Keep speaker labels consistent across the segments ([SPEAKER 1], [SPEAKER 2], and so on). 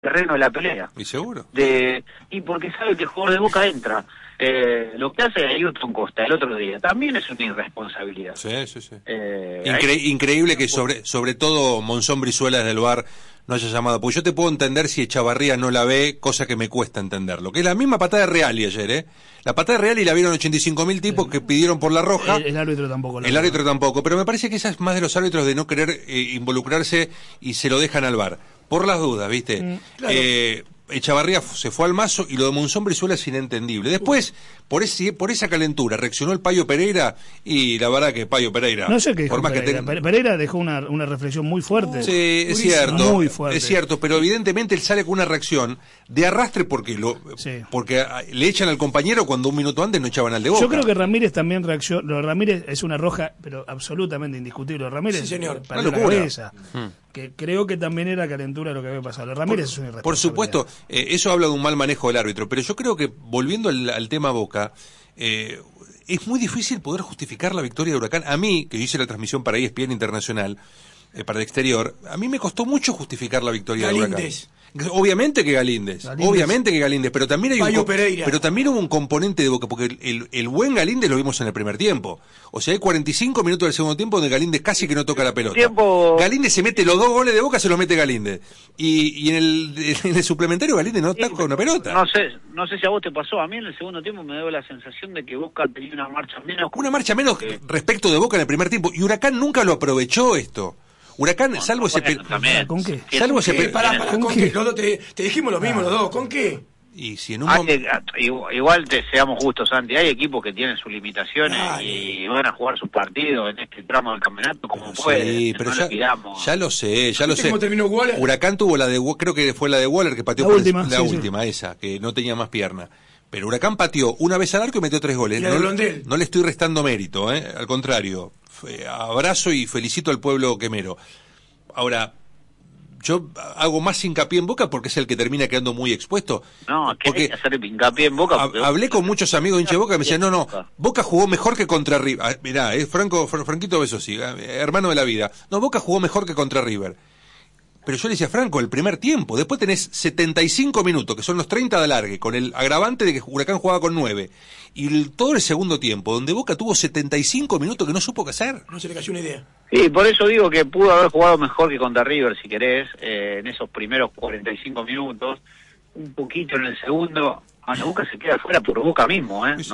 [SPEAKER 1] terreno de la pelea.
[SPEAKER 2] ¿Y seguro?
[SPEAKER 1] Y porque sabe que el jugador de Boca entra. Lo que hace Ayrton Costa el otro día también es una irresponsabilidad.
[SPEAKER 2] Sí. Increíble que sobre todo Monzón Brizuela del VAR no haya llamado, porque yo te puedo entender si Echavarría no la ve, cosa que me cuesta entenderlo, que es la misma patada de Reali ayer, la patada de Reali la vieron 85.000 tipos que pidieron por la roja.
[SPEAKER 3] El árbitro tampoco.
[SPEAKER 2] El árbitro tampoco, pero me parece que esa es más de los árbitros de no querer involucrarse y se lo dejan al VAR, por las dudas, ¿viste?
[SPEAKER 3] Claro.
[SPEAKER 2] Echavarría se fue al mazo y lo de Monzón Brizuela es inentendible. Después, por esa calentura, reaccionó el Payo Pereira y la verdad que Payo Pereira...
[SPEAKER 3] No sé qué dijo
[SPEAKER 2] por más
[SPEAKER 3] Pereira. Pereira dejó una reflexión muy fuerte.
[SPEAKER 2] Sí, es cierto.
[SPEAKER 3] Muy fuerte.
[SPEAKER 2] Es cierto, pero evidentemente él sale con una reacción de arrastre porque le echan al compañero cuando un minuto antes no echaban al de Boca.
[SPEAKER 3] Yo creo que Ramírez también reaccionó. Ramírez es una roja, pero absolutamente indiscutible. Ramírez,
[SPEAKER 4] sí, señor,
[SPEAKER 3] para la cabeza. Que creo que también era calentura lo que había pasado. Ramírez es un irresponsable.
[SPEAKER 2] Por supuesto, eso habla de un mal manejo del árbitro, pero yo creo que, volviendo al tema Boca, es muy difícil poder justificar la victoria de Huracán. A mí, que hice la transmisión para ESPN Internacional, para el exterior, a mí me costó mucho justificar la victoria de Huracán. Obviamente que Galíndez, pero también también hubo un componente de Boca, porque el buen Galíndez lo vimos en el primer tiempo. O sea, hay 45 minutos del segundo tiempo donde Galíndez casi que no toca la pelota. Galíndez se mete los 2 goles de Boca, se los mete Galíndez. Y en el suplementario Galíndez no toca una pelota.
[SPEAKER 1] No sé si a vos te pasó, a mí en el segundo tiempo me dio la sensación de que Boca tenía una marcha menos.
[SPEAKER 2] Una marcha menos respecto de Boca en el primer tiempo, y Huracán nunca lo aprovechó esto. Huracán, salvo ese...
[SPEAKER 3] ¿Con qué?
[SPEAKER 2] Salvo ese...
[SPEAKER 4] ¿Con qué? Te dijimos lo mismo los dos, ¿con qué?
[SPEAKER 2] Y si en
[SPEAKER 1] igual seamos justos, Santi, hay equipos que tienen sus limitaciones y van a jugar sus partidos en este tramo del campeonato como pueden.
[SPEAKER 2] Sí, pero ya lo sé.
[SPEAKER 4] ¿Cómo terminó Waller?
[SPEAKER 2] Huracán tuvo creo que fue la de Waller que pateó la última, esa, que no tenía más pierna. Pero Huracán pateó una vez al arco y metió 3 goles. No le estoy restando mérito, al contrario. Abrazo y felicito al pueblo quemero. Ahora, yo hago más hincapié en Boca porque es el que termina quedando muy expuesto.
[SPEAKER 1] No, hay que hacer hincapié en Boca.
[SPEAKER 2] Hablé con muchos amigos de hincha de Boca que me decían, no, Boca jugó mejor que contra River. Mirá, Franquito Besosi, hermano de la vida. No, Boca jugó mejor que contra River. Pero yo le decía, Franco, el primer tiempo, después tenés 75 minutos, que son los 30 de alargue, con el agravante de que Huracán jugaba con 9, y todo el segundo tiempo, donde Boca tuvo 75 minutos que no supo qué hacer.
[SPEAKER 4] No se le cayó una idea.
[SPEAKER 1] Sí, por eso digo que pudo haber jugado mejor que contra River, si querés, en esos primeros 45 minutos, un poquito en el segundo. Boca se queda fuera por Boca mismo,
[SPEAKER 2] Sí.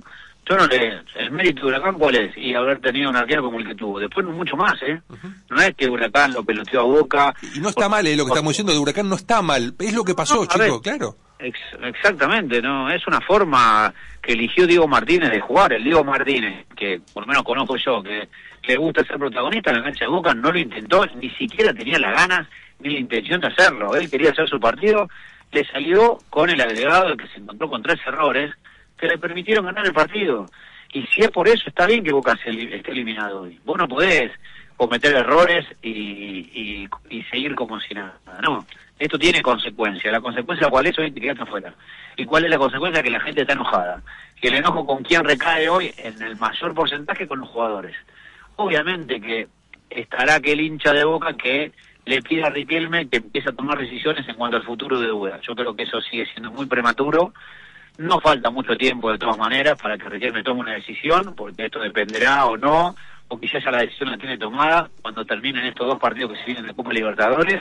[SPEAKER 1] El mérito de Huracán, ¿cuál es? Y haber tenido un arquero como el que tuvo. Después no mucho más, No es que Huracán lo peloteó a Boca.
[SPEAKER 2] Y no está mal, lo que estamos diciendo de Huracán no está mal. Es lo que pasó, chicos, claro.
[SPEAKER 1] Exactamente, no es una forma que eligió Diego Martínez de jugar. El Diego Martínez, que por lo menos conozco yo, que le gusta ser protagonista en la cancha de Boca, no lo intentó, ni siquiera tenía las ganas ni la intención de hacerlo. Él quería hacer su partido, le salió con el agregado de que se encontró con 3 errores que le permitieron ganar el partido. Y si es por eso, está bien que Boca esté eliminado hoy. Vos no podés cometer errores y seguir como si nada. No, esto tiene consecuencias. La consecuencia, ¿cuál es? Hoy te quedaste afuera. ¿Y cuál es la consecuencia? Que la gente está enojada. Que el enojo con quién recae hoy en el mayor porcentaje con los jugadores. Obviamente que estará aquel hincha de Boca que le pide a Riquelme que empiece a tomar decisiones en cuanto al futuro de Boca. Yo creo que eso sigue siendo muy prematuro. No falta mucho tiempo de todas maneras para que Riquelme tome una decisión, porque esto dependerá o no, o quizás ya la decisión la tiene tomada cuando terminen estos 2 partidos que se vienen de Copa Libertadores.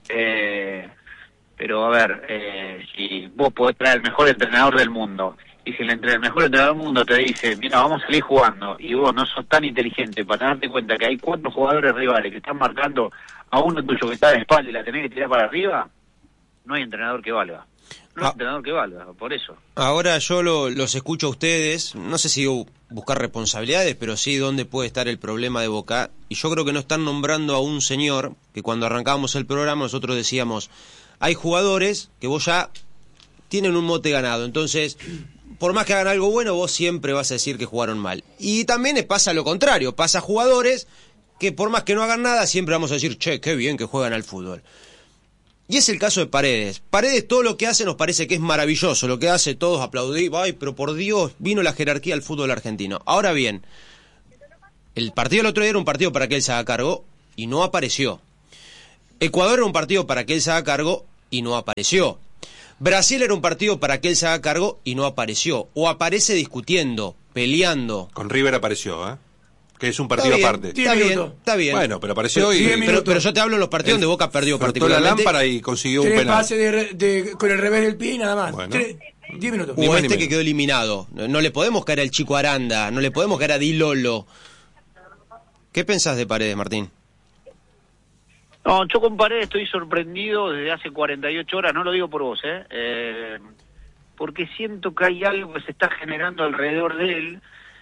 [SPEAKER 1] Pero a ver, si vos podés traer el mejor entrenador del mundo, y si el mejor entrenador del mundo te dice, mira, vamos a salir jugando, y vos no sos tan inteligente para darte cuenta que hay 4 jugadores rivales que están marcando a uno tuyo que está de espalda y la tenés que tirar para arriba, no hay entrenador que valga. No, entrenador que valga, por eso.
[SPEAKER 5] Ahora yo los escucho a ustedes, no sé si buscar responsabilidades, pero sí dónde puede estar el problema de Boca, y yo creo que no están nombrando a un señor que cuando arrancábamos el programa nosotros decíamos, hay jugadores que vos ya tienen un mote ganado, entonces por más que hagan algo bueno vos siempre vas a decir que jugaron mal. Y también pasa lo contrario, pasa jugadores que por más que no hagan nada siempre vamos a decir, che, qué bien que juegan al fútbol. Y es el caso de Paredes. Paredes todo lo que hace nos parece que es maravilloso, lo que hace todos aplaudir, ay, pero por Dios, vino la jerarquía al fútbol argentino. Ahora bien, el partido del otro día era un partido para que él se haga cargo y no apareció. Ecuador era un partido para que él se haga cargo y no apareció. Brasil era un partido para que él se haga cargo y no apareció. O aparece discutiendo, peleando.
[SPEAKER 2] Con River apareció, que es un partido aparte.
[SPEAKER 5] Está bien.
[SPEAKER 2] Bueno, pero apareció
[SPEAKER 5] pero yo te hablo de los partidos donde Boca perdió particularmente.
[SPEAKER 2] La lámpara y consiguió un penal.
[SPEAKER 4] 3 pases con el revés del pie y nada más.
[SPEAKER 2] Bueno.
[SPEAKER 4] 10 minutos.
[SPEAKER 5] O que quedó eliminado. No le podemos caer al Chico Aranda, no le podemos caer a Di Lolo. ¿Qué pensás de Paredes, Martín?
[SPEAKER 1] No, yo con Paredes estoy sorprendido desde hace 48 horas, no lo digo por vos, porque siento que hay algo que se está generando alrededor de él,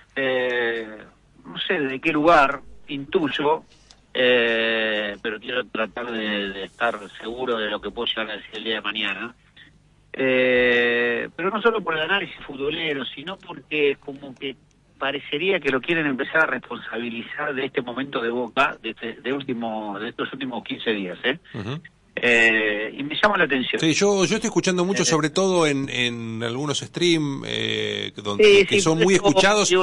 [SPEAKER 1] no sé de qué lugar, intuyo, pero quiero tratar de estar seguro de lo que puedo llegar a decir el día de mañana. Pero no solo por el análisis futbolero, sino porque como que parecería que lo quieren empezar a responsabilizar de este momento de Boca, de estos últimos 15 días,
[SPEAKER 2] Uh-huh.
[SPEAKER 1] Y me llama la atención.
[SPEAKER 2] Sí, yo estoy escuchando mucho, sobre todo en algunos streams que son muy escuchados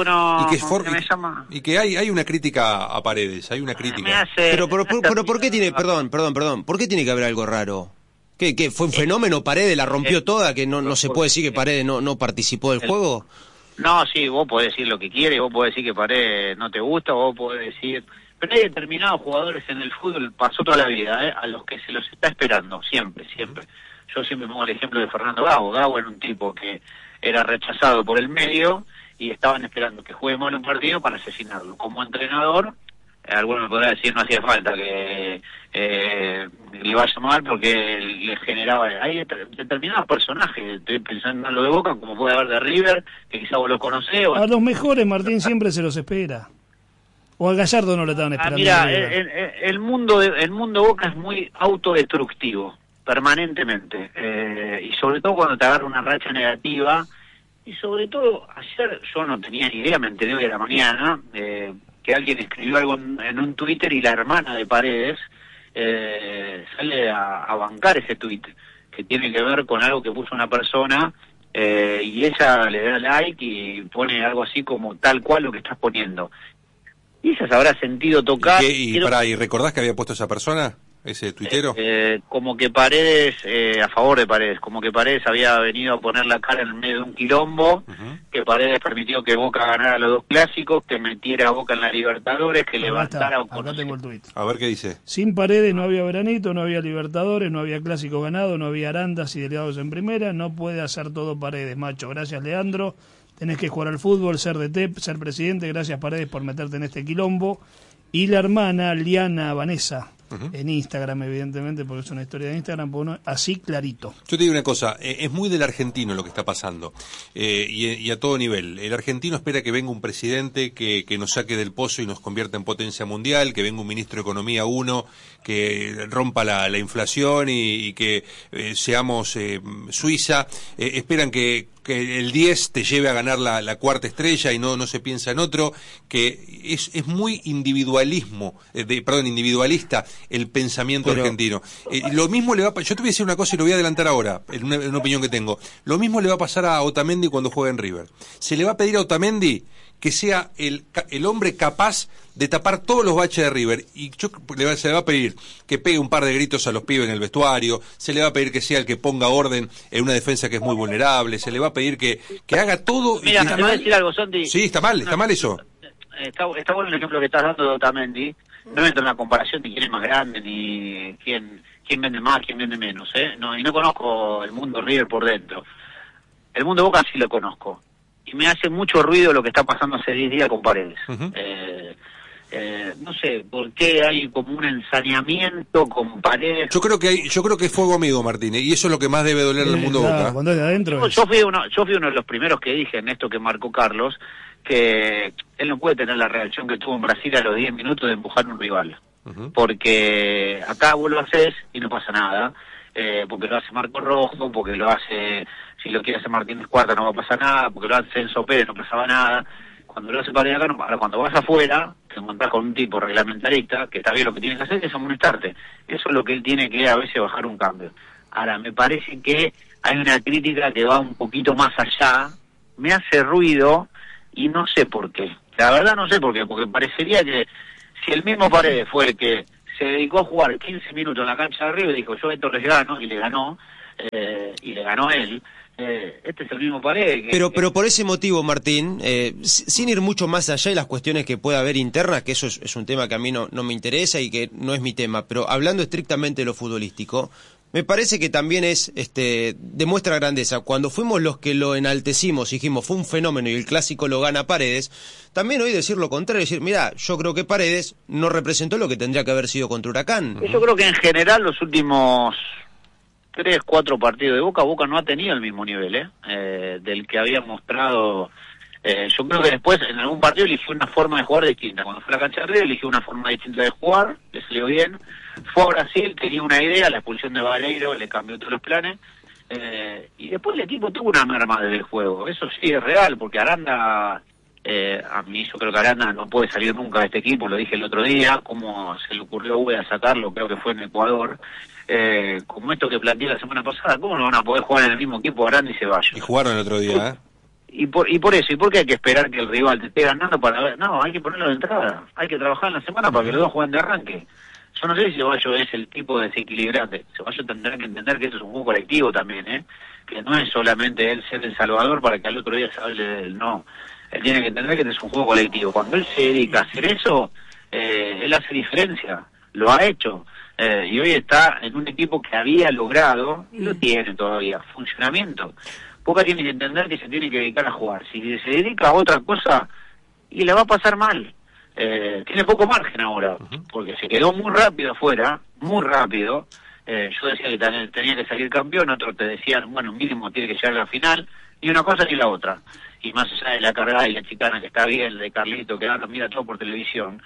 [SPEAKER 2] y que hay una crítica a Paredes, hay una crítica.
[SPEAKER 5] Pero ¿por qué tiene, perdón, ¿por qué tiene que haber algo raro? ¿Qué fue un fenómeno? Paredes la rompió toda, que no se puede decir que Paredes no participó del juego.
[SPEAKER 1] No, sí, vos podés decir lo que quieres, vos podés decir que Paredes no te gusta, vos podés decir... Pero hay determinados jugadores en el fútbol, pasó toda la vida, a los que se los está esperando, siempre. Yo siempre pongo el ejemplo de Fernando Gago. Gago era un tipo que era rechazado por el medio y estaban esperando que juegue mal un partido para asesinarlo. Como entrenador, alguno me podrá decir no hacía falta que le vaya mal porque le generaba... Hay determinados personajes, estoy pensando en lo de Boca, como puede haber de River, que quizá vos lo conocés.
[SPEAKER 3] A los mejores, Martín, siempre se los espera. O a Gallardo no lo estaban esperando.
[SPEAKER 1] Mira, el mundo Boca es muy autodestructivo, permanentemente. Y sobre todo cuando te agarra una racha negativa. Y sobre todo, ayer yo no tenía ni idea, me enteré hoy de la mañana, que alguien escribió algo en un Twitter y la hermana de Paredes sale a bancar ese tweet, que tiene que ver con algo que puso una persona, y ella le da like y pone algo así como tal cual lo que estás poniendo. Y ella se habrá sentido tocar.
[SPEAKER 2] ¿Y recordás que había puesto esa persona, ese tuitero?
[SPEAKER 1] Como que Paredes, a favor de Paredes, como que Paredes había venido a poner la cara en el medio de un quilombo, que Paredes permitió que Boca ganara los 2 clásicos, que metiera a Boca en la Libertadores, que levantara...
[SPEAKER 3] Acá tengo el tuit.
[SPEAKER 2] A ver qué dice.
[SPEAKER 3] Sin Paredes no había Veranito, no había Libertadores, no había clásico ganado, no había Arandas y delegados en primera, no puede hacer todo Paredes, macho. Gracias, Leandro. Tenés que jugar al fútbol, ser DT, ser presidente. Gracias, Paredes, por meterte en este quilombo. Y la hermana, Liana Vanessa, en Instagram, evidentemente, porque es una historia de Instagram, así clarito.
[SPEAKER 2] Yo te digo una cosa, es muy del argentino lo que está pasando, y a todo nivel. El argentino espera que venga un presidente que nos saque del pozo y nos convierta en potencia mundial, que venga un ministro de Economía que rompa la inflación y que seamos Suiza. Esperan que el 10 te lleve a ganar la 4ª estrella y no se piensa en otro, que es muy individualista el pensamiento argentino. Lo mismo le va yo te voy a decir una cosa y lo voy a adelantar ahora, en una opinión que tengo. Lo mismo le va a pasar a Otamendi cuando juegue en River. Se le va a pedir a Otamendi que sea el hombre capaz de tapar todos los baches de River, y se le va a pedir que pegue un par de gritos a los pibes en el vestuario, se le va a pedir que sea el que ponga orden en una defensa que es muy vulnerable, se le va a pedir que haga todo.
[SPEAKER 1] Mira, te voy a decir algo, Santi.
[SPEAKER 2] Sí, está mal eso.
[SPEAKER 1] Está bueno el ejemplo que estás dando de Otamendi. No entro en la comparación de quién es más grande, ni quién vende más, quién vende menos, No, y no conozco el mundo River por dentro. El mundo Boca sí lo conozco. Y me hace mucho ruido lo que está pasando hace 10 días con Paredes.
[SPEAKER 2] Uh-huh.
[SPEAKER 1] No sé por qué hay como un ensañamiento con Paredes.
[SPEAKER 2] Yo creo que es fuego amigo, Martínez, y eso es lo que más debe doler en el mundo Boca.
[SPEAKER 3] Cuando es de adentro
[SPEAKER 1] yo fui uno de los primeros que dije en esto que marcó Carlos, que él no puede tener la reacción que tuvo en Brasil a los 10 minutos de empujar a un rival. Uh-huh. Porque acá vos lo haces y no pasa nada, porque lo hace Marco Rojo, porque lo hace, si lo quiere hacer Martínez Cuarta no va a pasar nada, porque lo hace Enzo Pérez no pasaba nada. Cuando lo hace Paredes acá, ahora cuando vas afuera, te encontrás con un tipo reglamentarista, que está bien, lo que tienes que hacer es amonestarte. Eso es lo que él tiene que a veces bajar un cambio. Ahora, me parece que hay una crítica que va un poquito más allá, me hace ruido y no sé por qué. La verdad no sé por qué, porque parecería que si el mismo Paredes fue el que se dedicó a jugar 15 minutos en la cancha de River y dijo, yo esto les gano, y le ganó él. Este es el mismo Paredes.
[SPEAKER 5] Pero por ese motivo, Martín, sin ir mucho más allá de las cuestiones que pueda haber internas, que eso es un tema que a mí no me interesa y que no es mi tema, pero hablando estrictamente de lo futbolístico, me parece que también demuestra grandeza. Cuando fuimos los que lo enaltecimos y dijimos fue un fenómeno y el clásico lo gana Paredes, también hoy decir lo contrario, decir, mira, yo creo que Paredes no representó lo que tendría que haber sido contra Huracán.
[SPEAKER 1] Yo creo que en general los últimos 3, 4 partidos de Boca no ha tenido el mismo nivel del que había mostrado. Yo creo que después en algún partido eligió una forma de jugar distinta. Cuando fue a la cancha de River eligió una forma distinta de jugar, le salió bien. Fue a Brasil, tenía una idea, la expulsión de Vareiro le cambió todos los planes. Y después el equipo tuvo una merma del juego. Eso sí es real, porque Aranda, a mí yo creo que Aranda no puede salir nunca de este equipo, lo dije el otro día, como se le ocurrió a Uwe a sacarlo, creo que fue en Ecuador. Como esto que planteé la semana pasada, ¿cómo no van a poder jugar en el mismo equipo Aranda y Ceballos?
[SPEAKER 2] Y jugaron el otro día,
[SPEAKER 1] Y por eso, ¿y por qué hay que esperar que el rival te esté ganando para ver? No, hay que ponerlo de entrada, hay que trabajar en la semana para que los dos jueguen de arranque. Yo no sé si Ceballos es el tipo desequilibrante. Ceballos tendrá que entender que esto es un juego colectivo también, que no es solamente él ser el salvador para que al otro día se hable de él, no. Él tiene que entender que esto es un juego colectivo. Cuando él se dedica a hacer eso, él hace diferencia, lo ha hecho. Y hoy está en un equipo que había logrado, y lo tiene todavía, funcionamiento. Boca tiene que entender que se tiene que dedicar a jugar. Si se dedica a otra cosa, y le va a pasar mal. Tiene poco margen ahora, porque se quedó muy rápido afuera, muy rápido. Yo decía que tenía que salir campeón, otros te decían, bueno, mínimo tiene que llegar a la final, ni una cosa ni la otra. Y más allá de la cargada y la chicana que está bien, de Carlito, que ahora mira todo por televisión,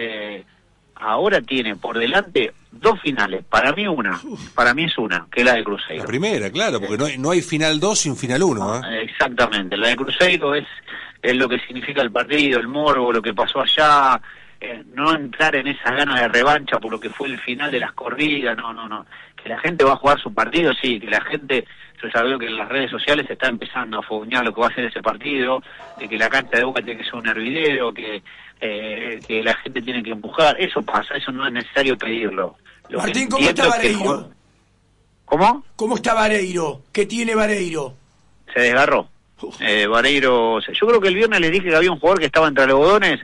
[SPEAKER 1] ahora tiene por delante 2 finales, para mí es una, que es la de Cruzeiro.
[SPEAKER 2] La primera, claro, porque no hay final 2 sin final 1.
[SPEAKER 1] Exactamente, la de Cruzeiro es lo que significa el partido, el morbo, lo que pasó allá, no entrar en esa gana de revancha por lo que fue el final de las corridas, no, que la gente va a jugar su partido, sí, que la gente, yo ya veo que en las redes sociales se está empezando a fogonear lo que va a ser ese partido, de que la cancha de Boca tiene que ser un hervidero, que la gente tiene que empujar, eso pasa, eso no es necesario pedirlo.
[SPEAKER 4] Martín, ¿cómo está Vareiro?
[SPEAKER 1] ¿Cómo?
[SPEAKER 4] ¿Cómo está Vareiro? ¿Qué tiene Vareiro?
[SPEAKER 1] Se desgarró. Vareiro, yo creo que el viernes les dije que había un jugador que estaba entre algodones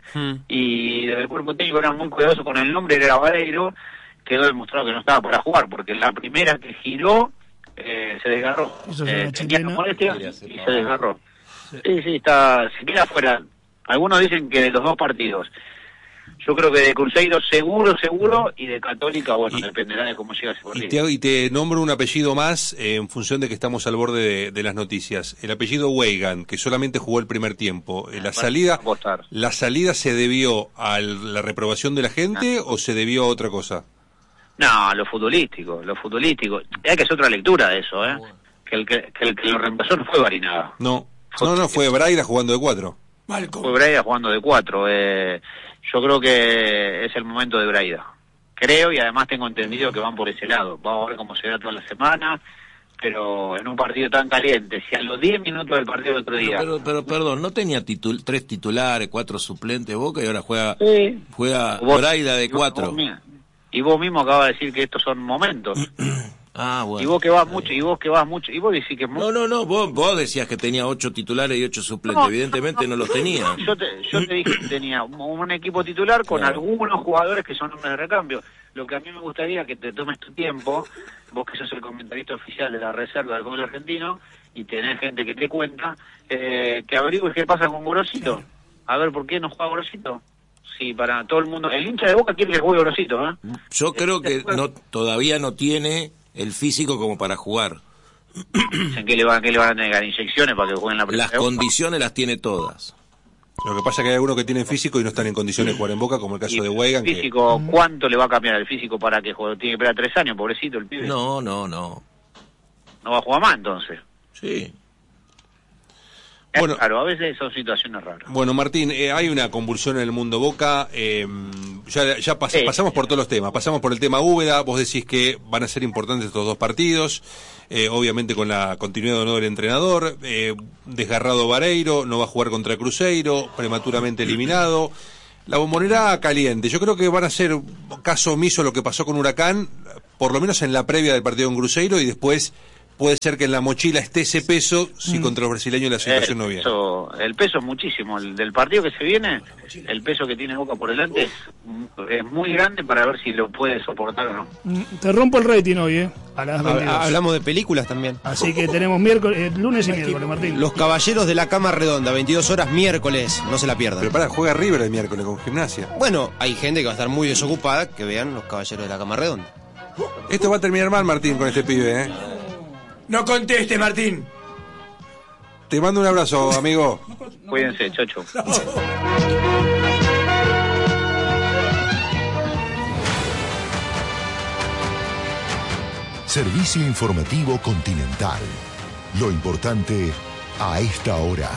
[SPEAKER 1] y el cuerpo técnico era muy cuidadoso con el nombre, era Vareiro, quedó demostrado que no estaba para jugar, porque la primera que giró se desgarró. Tenía molestia y se desgarró. Sí, se queda fuera. Algunos dicen que de los 2 partidos. Yo creo que de Cruzeiro seguro, y de Católica, bueno, dependerá de cómo llega ese partido.
[SPEAKER 2] Y te nombro un apellido más en función de que estamos al borde de las noticias. El apellido Weigand, que solamente jugó el primer tiempo. ¿La salida se debió a la reprobación de la gente o se debió a otra cosa?
[SPEAKER 1] No, lo futbolístico. Hay que hacer otra lectura de eso, que el que lo reemplazó no fue Barinaga.
[SPEAKER 2] No, fue Braida jugando de 4.
[SPEAKER 1] Fue Braida jugando de 4. Yo creo que es el momento de Braida. Creo, y además tengo entendido que van por ese lado. Vamos a ver cómo se da toda la semana, pero en un partido tan caliente, si a los 10 minutos del partido del otro día...
[SPEAKER 6] Pero perdón, ¿no tenía 3 titulares, 4 suplentes Boca y ahora juega Braida de 4?
[SPEAKER 1] Y vos mismo acabas de decir que estos son momentos.
[SPEAKER 6] Bueno.
[SPEAKER 1] Y vos que vas mucho, y vos decís que...
[SPEAKER 6] No, vos decías que tenía 8 titulares y 8 suplentes, evidentemente no los tenía.
[SPEAKER 1] Yo te dije que tenía un equipo titular con algunos jugadores que son hombres de recambio. Lo que a mí me gustaría que te tomes tu tiempo, vos que sos el comentarista oficial de la reserva del fútbol argentino, y tenés gente que te cuenta, que averigües qué pasa con Gorosito. A ver, ¿por qué no juega Gorosito? Sí, para todo el mundo. El hincha de Boca quiere que juegue Gorosito,
[SPEAKER 6] Yo creo que todavía no tiene el físico como para jugar.
[SPEAKER 1] ¿Qué le van a negar? ¿Inyecciones para que jueguen la primera?
[SPEAKER 6] Las condiciones las tiene todas.
[SPEAKER 2] Lo que pasa es que hay algunos que tienen físico y no están en condiciones de jugar en Boca, como el caso de Weigand.
[SPEAKER 1] Físico, ¿cuánto le va a cambiar el físico para que juegue? Tiene que esperar 3 años, pobrecito el pibe.
[SPEAKER 6] No.
[SPEAKER 1] ¿No va a jugar más entonces?
[SPEAKER 6] Sí.
[SPEAKER 2] Bueno,
[SPEAKER 1] claro, a veces son situaciones raras.
[SPEAKER 2] Bueno, Martín, hay una convulsión en el mundo Boca. Pasamos por todos los temas. Pasamos por el tema Úbeda. Vos decís que van a ser importantes estos 2 partidos. Obviamente con la continuidad o no del entrenador. Desgarrado Vareiro, no va a jugar contra Cruzeiro, prematuramente eliminado. La Bombonera caliente. Yo creo que van a hacer caso omiso a lo que pasó con Huracán, por lo menos en la previa del partido en Cruzeiro, y después puede ser que en la mochila esté ese peso si contra los brasileños la situación no viene.
[SPEAKER 1] El peso es muchísimo. El del partido que se viene, el peso que tiene Boca por delante es muy grande para ver si lo puede soportar o no.
[SPEAKER 3] Te rompo el rating hoy, a las 22.
[SPEAKER 5] Hablamos de películas también.
[SPEAKER 3] Así que tenemos lunes y miércoles, Martín.
[SPEAKER 5] Los Caballeros de la Cama Redonda, 22 horas miércoles, no se la pierdan.
[SPEAKER 2] Pero juega River el miércoles con Gimnasia.
[SPEAKER 5] Bueno, hay gente que va a estar muy desocupada, que vean Los Caballeros de la Cama Redonda.
[SPEAKER 2] Esto va a terminar mal, Martín, con este pibe,
[SPEAKER 4] No conteste, Martín.
[SPEAKER 2] Te mando un abrazo, amigo.
[SPEAKER 1] Cuídense, chocho.
[SPEAKER 7] Servicio informativo Continental. Lo importante a esta hora.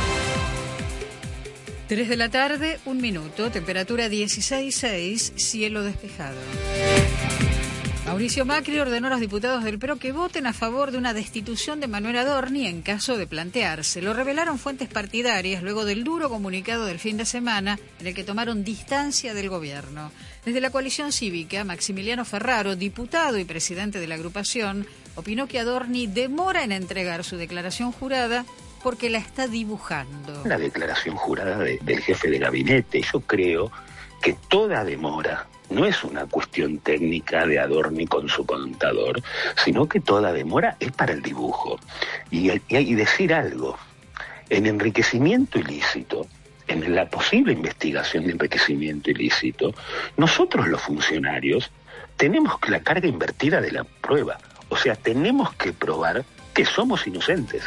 [SPEAKER 8] 3 de la tarde, 1 minuto, temperatura 16,6, cielo despejado. Mauricio Macri ordenó a los diputados del PRO que voten a favor de una destitución de Manuel Adorni en caso de plantearse. Lo revelaron fuentes partidarias luego del duro comunicado del fin de semana en el que tomaron distancia del gobierno. Desde la coalición cívica, Maximiliano Ferraro, diputado y presidente de la agrupación, opinó que Adorni demora en entregar su declaración jurada porque la está dibujando.
[SPEAKER 9] La declaración jurada del jefe de gabinete. Yo creo que toda demora no es una cuestión técnica de Adorni con su contador, sino que toda demora es para el dibujo. Y decir algo, en enriquecimiento ilícito, en la posible investigación de enriquecimiento ilícito, nosotros los funcionarios tenemos la carga invertida de la prueba. O sea, tenemos que probar que somos inocentes.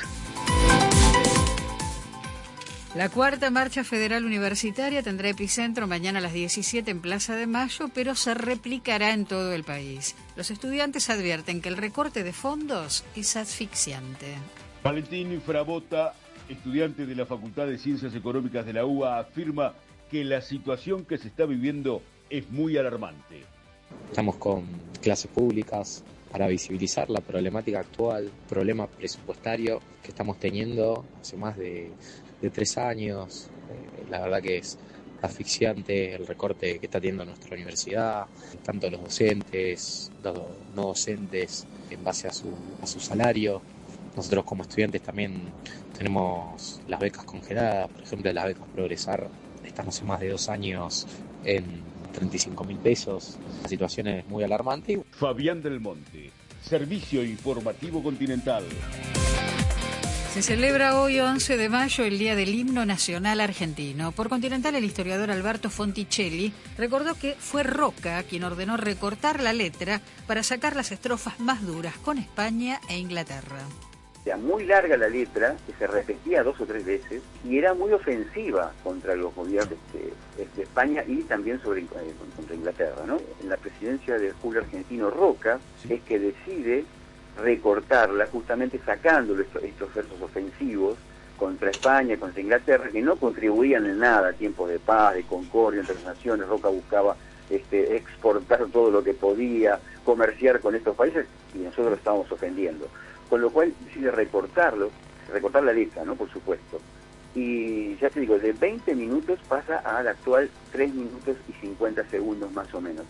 [SPEAKER 8] La cuarta marcha federal universitaria tendrá epicentro mañana a las 17 en Plaza de Mayo, pero se replicará en todo el país. Los estudiantes advierten que el recorte de fondos es asfixiante.
[SPEAKER 10] Valentín Frabota, estudiante de la Facultad de Ciencias Económicas de la UBA, afirma que la situación que se está viviendo es muy alarmante.
[SPEAKER 11] Estamos con clases públicas para visibilizar la problemática actual, problema presupuestario que estamos teniendo hace más de 3 años. La verdad que es asfixiante el recorte que está teniendo nuestra universidad, tanto los docentes, los no docentes, en base a su salario. Nosotros como estudiantes también tenemos las becas congeladas, por ejemplo las becas Progresar, están hace más de 2 años en 35.000 pesos. La situación es muy alarmante.
[SPEAKER 10] Fabián del Monte, Servicio Informativo Continental.
[SPEAKER 8] Se celebra hoy, 11 de mayo, el Día del Himno Nacional Argentino. Por Continental, el historiador Alberto Fonticelli recordó que fue Roca quien ordenó recortar la letra para sacar las estrofas más duras con España e Inglaterra.
[SPEAKER 12] Era muy larga la letra, que se repetía 2 o 3 veces, y era muy ofensiva contra los gobiernos de España y también contra Inglaterra, ¿no? En la presidencia del Julio Argentino Roca es que decide recortarla, justamente sacando estos versos ofensivos contra España, contra Inglaterra, que no contribuían en nada a tiempos de paz, de concordia entre las naciones. Roca buscaba exportar todo lo que podía, comerciar con estos países, y nosotros lo estábamos ofendiendo. Con lo cual decide recortar la letra, ¿no? Por supuesto. Y ya te digo, de 20 minutos pasa al actual 3 minutos y 50 segundos más o menos.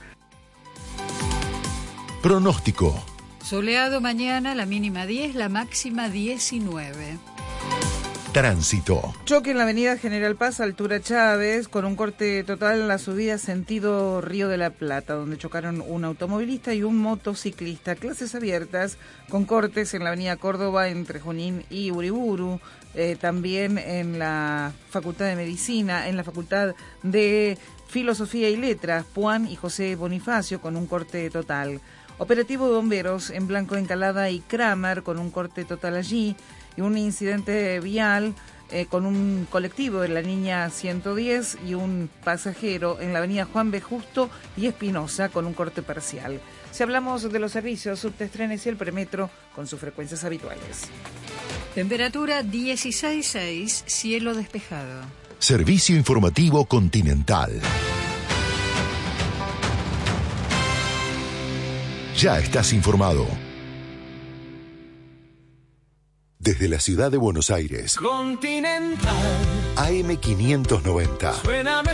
[SPEAKER 7] Pronóstico.
[SPEAKER 8] Soleado mañana, la mínima 10, la máxima 19.
[SPEAKER 7] Tránsito.
[SPEAKER 13] Choque en la avenida General Paz, altura Chávez, con un corte total en la subida sentido Río de la Plata, donde chocaron un automovilista y un motociclista. Clases abiertas con cortes en la avenida Córdoba entre Junín y Uriburu, también en la Facultad de Medicina, en la Facultad de Filosofía y Letras, Puan y José Bonifacio, con un corte total. Operativo de bomberos en Blanco Encalada y Kramer, con un corte total allí, y un incidente vial con un colectivo de la línea 110 y un pasajero en la avenida Juan B. Justo y Espinosa, con un corte parcial. Si hablamos de los servicios, Subtes, Trenes y el Premetro con sus frecuencias habituales.
[SPEAKER 8] Temperatura 16,6, cielo despejado.
[SPEAKER 7] Servicio Informativo Continental. Ya estás informado. Desde la ciudad de Buenos Aires,
[SPEAKER 14] Continental.
[SPEAKER 7] AM590.
[SPEAKER 14] Suena mejor.